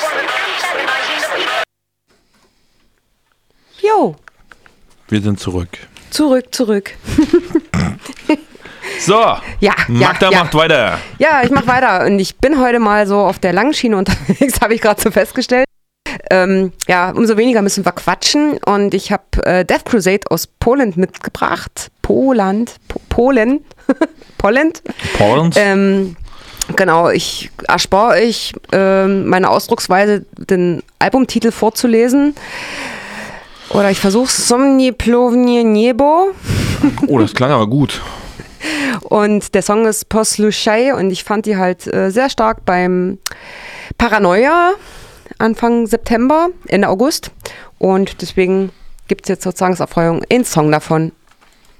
Jo. Wir sind zurück. Zurück. So, Magda macht weiter. Ja, ich mach weiter und ich bin heute mal so auf der langen Schiene unterwegs, habe ich gerade so festgestellt. Umso weniger müssen wir quatschen und ich habe Death Crusade aus Polen mitgebracht. Polen. Genau, ich erspare euch meine Ausdrucksweise, den Albumtitel vorzulesen. Oder ich versuche Somni Plovnie Niebo. Oh, das klang aber gut. Und der Song ist Poslushai und ich fand die halt sehr stark beim Paranoia Anfang September, Ende August. Und deswegen gibt es jetzt sozusagen als Erfreuung einen Song davon.